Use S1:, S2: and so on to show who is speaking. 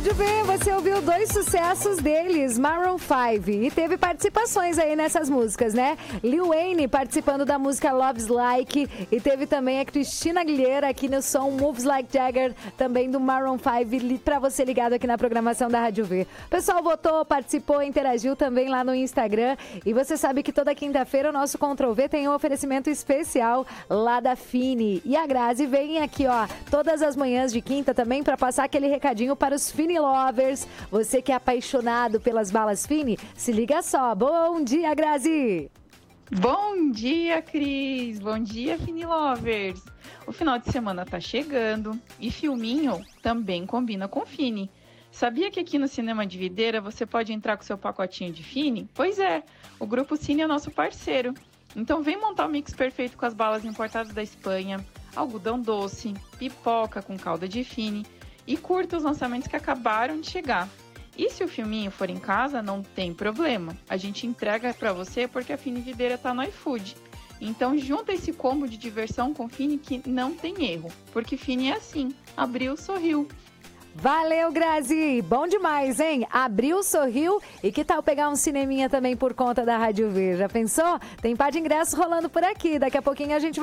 S1: Rádio V, você ouviu 2 sucessos deles, Maroon 5, e teve participações aí nessas músicas, né? Lil Wayne participando da música Love's Like, e teve também a Christina Aguilera aqui no som Moves Like Jagger, também do Maroon 5, pra você ligado aqui na programação da Rádio V. O pessoal votou, participou, interagiu também lá no Instagram, e você sabe que toda quinta-feira o nosso Ctrl V tem um oferecimento especial lá da Fini. E a Grazi vem aqui, ó, todas as manhãs de quinta também para passar aquele recadinho para os Fini Lovers. Você que é apaixonado pelas balas Fini, se liga só. Bom dia, Grazi!
S2: Bom dia, Cris! Bom dia, Fini Lovers! O final de semana tá chegando e filminho também combina com Fini. Sabia que aqui no Cinema de Videira você pode entrar com seu pacotinho de Fini? Pois é, o Grupo Cine é nosso parceiro. Então vem montar o mix perfeito com as balas importadas da Espanha, algodão doce, pipoca com calda de Fini e curta os lançamentos que acabaram de chegar. E se o filminho for em casa, não tem problema. A gente entrega para você porque a Fini Videira tá no iFood. Então junta esse combo de diversão com Fini que não tem erro. Porque Fini é assim, abriu, sorriu.
S1: Valeu, Grazi! Bom demais, hein? Abriu, sorriu e que tal pegar um cineminha também por conta da Rádio V? Já pensou? Tem par de ingressos rolando por aqui. Daqui a pouquinho a gente